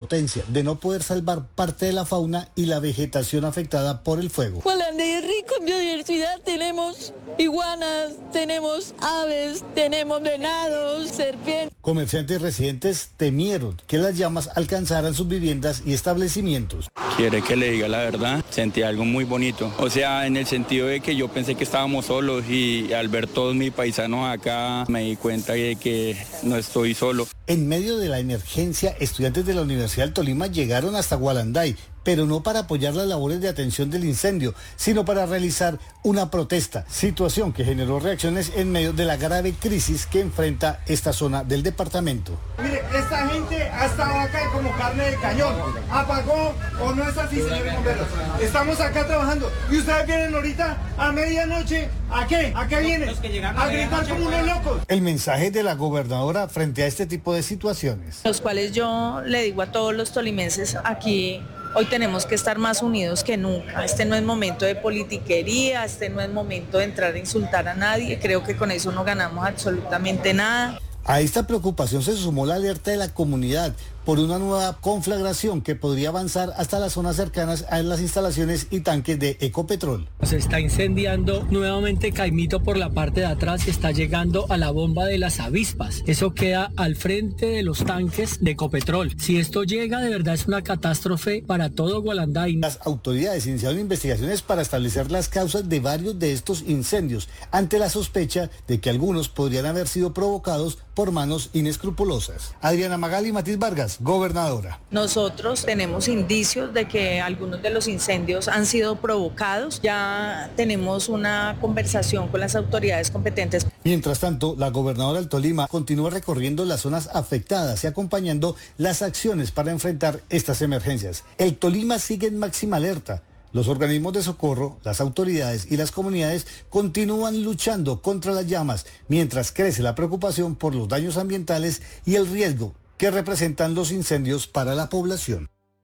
impotencia de no poder salvar parte de la fauna y la vegetación afectada por el fuego. Gualanday es rico en biodiversidad, tenemos iguanas, tenemos aves, tenemos venados, serpientes. Comerciantes residentes temieron que las llamas alcanzaran sus viviendas y establecimientos. Quiere que le diga la verdad, sentí algo muy bonito. O sea, en el sentido de que yo pensé que estábamos solos y al ver todos mis paisanos acá me di cuenta de que no estoy solo. En medio de la emergencia, estudiantes de la Universidad del Tolima llegaron hasta Gualanday, pero no para apoyar las labores de atención del incendio, sino para realizar una protesta, situación que generó reacciones en medio de la grave crisis que enfrenta esta zona del departamento. Mire, esta gente ha estado acá como carne de cañón, apagó o no es así, señores bomberos. Estamos acá trabajando y ustedes vienen ahorita a medianoche, ¿a qué? ¿A qué vienen? A gritar como unos locos. El mensaje de la gobernadora frente a este tipo de situaciones. Los cuales yo le digo a todos los tolimenses aquí, hoy tenemos que estar más unidos que nunca. Este no es momento de politiquería, este no es momento de entrar a insultar a nadie. Creo que con eso no ganamos absolutamente nada. A esta preocupación se sumó la alerta de la comunidad por una nueva conflagración que podría avanzar hasta las zonas cercanas a las instalaciones y tanques de Ecopetrol. Se está incendiando nuevamente Caimito por la parte de atrás y está llegando a la bomba de las avispas. Eso queda al frente de los tanques de Ecopetrol. Si esto llega, de verdad es una catástrofe para todo Gualanday. Las autoridades iniciaron investigaciones para establecer las causas de varios de estos incendios, ante la sospecha de que algunos podrían haber sido provocados por manos inescrupulosas. Adriana Magali y Matiz Vargas, gobernadora. Nosotros tenemos indicios de que algunos de los incendios han sido provocados. Ya tenemos una conversación con las autoridades competentes. Mientras tanto, la gobernadora del Tolima continúa recorriendo las zonas afectadas y acompañando las acciones para enfrentar estas emergencias. El Tolima sigue en máxima alerta. Los organismos de socorro, las autoridades y las comunidades continúan luchando contra las llamas, mientras crece la preocupación por los daños ambientales y el riesgo que representan los incendios para la población.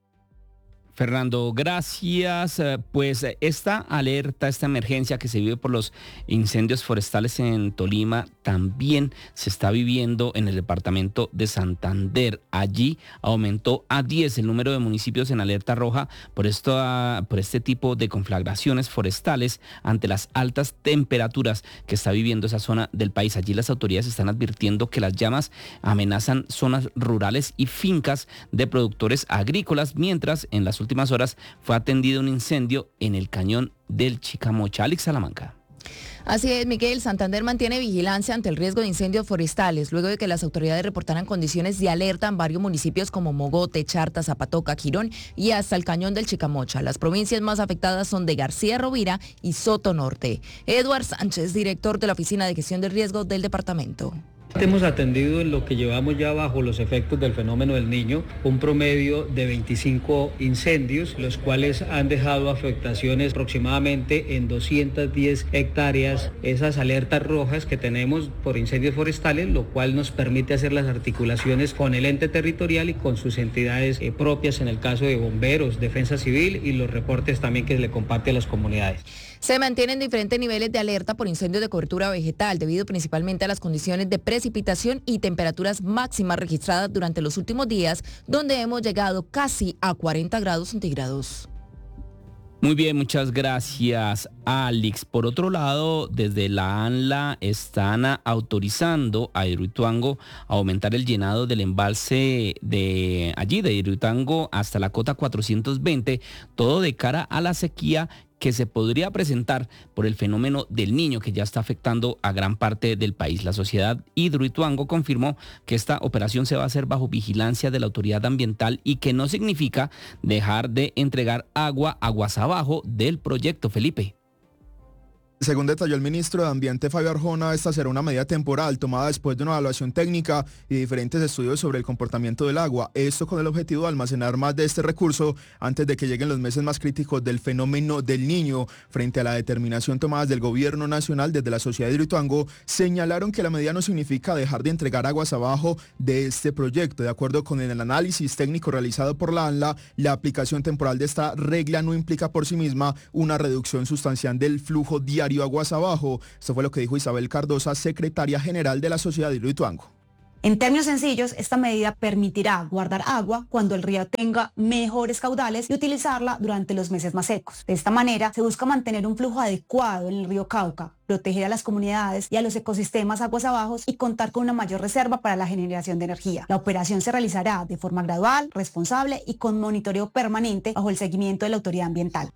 Fernando, gracias. Pues esta alerta, esta emergencia que se vive por los incendios forestales en Tolima también se está viviendo en el departamento de Santander. Allí aumentó a 10 el número de municipios en alerta roja por este tipo de conflagraciones forestales ante las altas temperaturas que está viviendo esa zona del país. Allí las autoridades están advirtiendo que las llamas amenazan zonas rurales y fincas de productores agrícolas, mientras en las últimas horas fue atendido un incendio en el cañón del Chicamocha. Alex Salamanca. Así es, Miguel. Santander mantiene vigilancia ante el riesgo de incendios forestales, luego de que las autoridades reportaran condiciones de alerta en varios municipios como Mogote, Charta, Zapatoca, Girón y hasta el cañón del Chicamocha. Las provincias más afectadas son de García Rovira y Soto Norte. Eduard Sánchez, director de la Oficina de Gestión de Riesgos del departamento. Hemos atendido en lo que llevamos ya bajo los efectos del fenómeno del Niño un promedio de 25 incendios, los cuales han dejado afectaciones aproximadamente en 210 hectáreas. Esas alertas rojas que tenemos por incendios forestales, lo cual nos permite hacer las articulaciones con el ente territorial y con sus entidades propias, en el caso de bomberos, defensa civil y los reportes también que se le comparte a las comunidades. Se mantienen diferentes niveles de alerta por incendios de cobertura vegetal, debido principalmente a las condiciones de precipitación y temperaturas máximas registradas durante los últimos días, donde hemos llegado casi a 40 grados centígrados. Muy bien, muchas gracias, Alex. Por otro lado, desde la ANLA están autorizando a Hidroituango a aumentar el llenado del embalse de allí, de Hidroituango, hasta la cota 420, todo de cara a la sequía que se podría presentar por el fenómeno del Niño, que ya está afectando a gran parte del país. La sociedad Hidroituango confirmó que esta operación se va a hacer bajo vigilancia de la autoridad ambiental y que no significa dejar de entregar agua aguas abajo del proyecto. Felipe. Según detalló el ministro de Ambiente Fabio Arjona, esta será una medida temporal tomada después de una evaluación técnica y diferentes estudios sobre el comportamiento del agua. Esto con el objetivo de almacenar más de este recurso antes de que lleguen los meses más críticos del fenómeno del Niño. Frente a la determinación tomada del gobierno nacional, desde la sociedad de Hidroituango señalaron que la medida no significa dejar de entregar aguas abajo de este proyecto. De acuerdo con el análisis técnico realizado por la ANLA, la aplicación temporal de esta regla no implica por sí misma una reducción sustancial del flujo diario aguas abajo. Esto fue lo que dijo Isabel Cardosa, secretaria general de la sociedad de Hidroituango. En términos sencillos, esta medida permitirá guardar agua cuando el río tenga mejores caudales y utilizarla durante los meses más secos. De esta manera, se busca mantener un flujo adecuado en el río Cauca, proteger a las comunidades y a los ecosistemas aguas abajo y contar con una mayor reserva para la generación de energía. La operación se realizará de forma gradual, responsable y con monitoreo permanente bajo el seguimiento de la autoridad ambiental.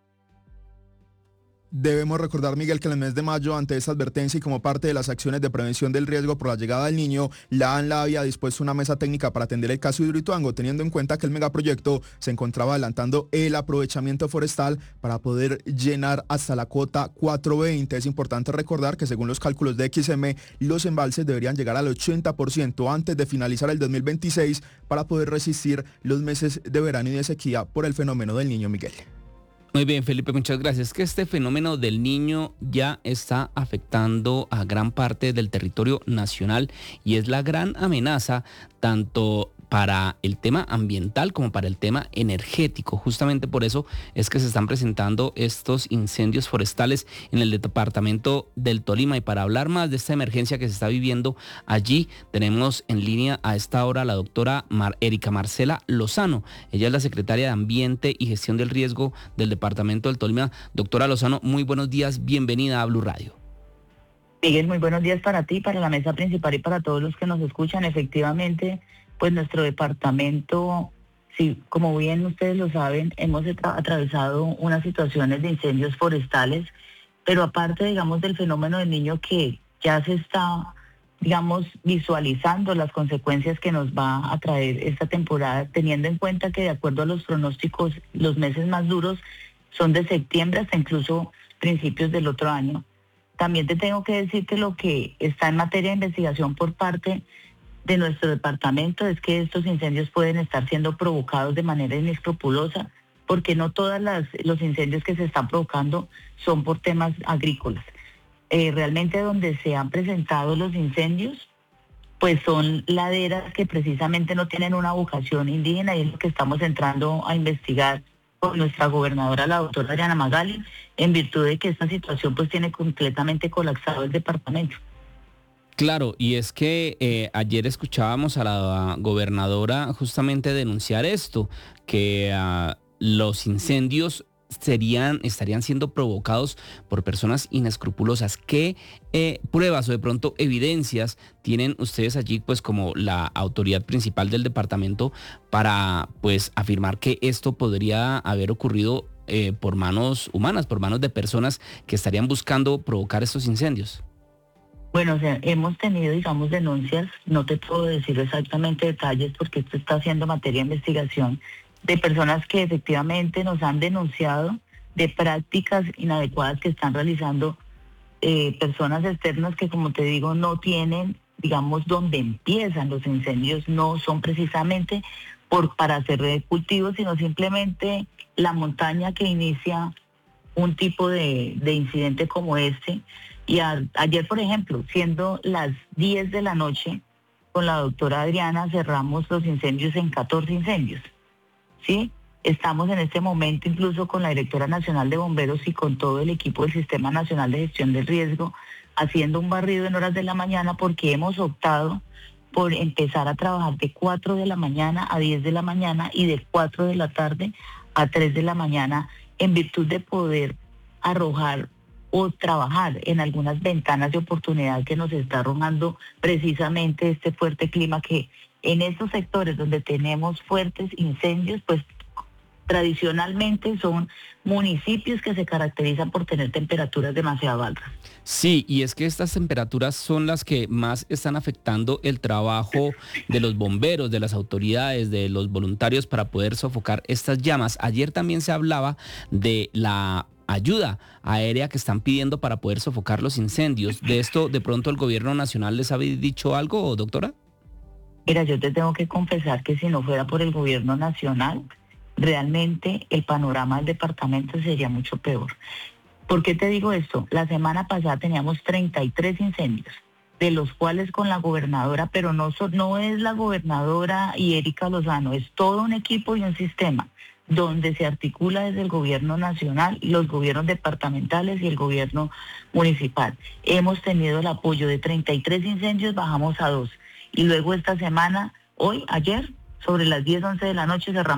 Debemos recordar, Miguel, que en el mes de mayo, ante esta advertencia y como parte de las acciones de prevención del riesgo por la llegada del niño, la ANLA había dispuesto una mesa técnica para atender el caso Hidroituango, teniendo en cuenta que el megaproyecto se encontraba adelantando el aprovechamiento forestal para poder llenar hasta la cota 420. Es importante recordar que según los cálculos de XM, los embalses deberían llegar al 80% antes de finalizar el 2026 para poder resistir los meses de verano y de sequía por el fenómeno del Niño, Miguel. Muy bien, Felipe, muchas gracias. Que este fenómeno del Niño ya está afectando a gran parte del territorio nacional y es la gran amenaza tanto para el tema ambiental como para el tema energético. Justamente por eso es que se están presentando estos incendios forestales en el departamento del Tolima. Y para hablar más de esta emergencia que se está viviendo allí, tenemos en línea a esta hora a la doctora Erika Marcela Lozano. Ella es la secretaria de Ambiente y Gestión del Riesgo del departamento del Tolima. Doctora Lozano, muy buenos días, bienvenida a Blue Radio. Miguel, muy buenos días para ti, para la mesa principal y para todos los que nos escuchan. Efectivamente, pues nuestro departamento, sí, como bien ustedes lo saben, hemos atravesado unas situaciones de incendios forestales, pero aparte, digamos, del fenómeno del Niño que ya se está, digamos, visualizando las consecuencias que nos va a traer esta temporada, teniendo en cuenta que de acuerdo a los pronósticos, los meses más duros son de septiembre hasta incluso principios del otro año. También te tengo que decir que lo que está en materia de investigación por parte de nuestro departamento es que estos incendios pueden estar siendo provocados de manera inescrupulosa, porque no todos los incendios que se están provocando son por temas agrícolas. Realmente donde se han presentado los incendios, pues son laderas que precisamente no tienen una vocación indígena y es lo que estamos entrando a investigar con nuestra gobernadora, la doctora Diana Magali, en virtud de que esta situación pues tiene completamente colapsado el departamento. Claro, y es que ayer escuchábamos a la gobernadora justamente denunciar esto, que los incendios estarían siendo provocados por personas inescrupulosas. ¿Qué pruebas o de pronto evidencias tienen ustedes allí, pues como la autoridad principal del departamento, para pues afirmar que esto podría haber ocurrido por manos humanas, por manos de personas que estarían buscando provocar estos incendios? Bueno, o sea, hemos tenido, digamos, denuncias, no te puedo decir exactamente detalles porque esto está haciendo materia de investigación, de personas que efectivamente nos han denunciado de prácticas inadecuadas que están realizando personas externas que, como te digo, no tienen, digamos, donde empiezan los incendios, no son precisamente para hacer cultivos, sino simplemente la montaña que inicia un tipo de incidente como este. Y ayer, por ejemplo, siendo las 10 de la noche, con la doctora Adriana cerramos los incendios en 14 incendios, ¿sí? Estamos en este momento incluso con la directora nacional de bomberos y con todo el equipo del Sistema Nacional de Gestión del Riesgo haciendo un barrido en horas de la mañana porque hemos optado por empezar a trabajar de 4 de la mañana a 10 de la mañana y de 4 de la tarde a 3 de la mañana en virtud de poder arrojar o trabajar en algunas ventanas de oportunidad que nos está arrojando precisamente este fuerte clima que en estos sectores donde tenemos fuertes incendios, pues tradicionalmente son municipios que se caracterizan por tener temperaturas demasiado altas. Sí, y es que estas temperaturas son las que más están afectando el trabajo de los bomberos, de las autoridades, de los voluntarios para poder sofocar estas llamas. Ayer también se hablaba de la ayuda aérea que están pidiendo para poder sofocar los incendios. ¿De esto de pronto el gobierno nacional les ha dicho algo, doctora? Mira, yo te tengo que confesar que si no fuera por el gobierno nacional, realmente el panorama del departamento sería mucho peor. ¿Por qué te digo esto? La semana pasada teníamos 33 incendios, de los cuales con la gobernadora, pero no es la gobernadora y Erika Lozano, es todo un equipo y un sistema donde se articula desde el gobierno nacional, los gobiernos departamentales y el gobierno municipal. Hemos tenido el apoyo de 33 incendios, bajamos a 2. y luego esta semana, ayer, sobre las 10, 11 de la noche cerramos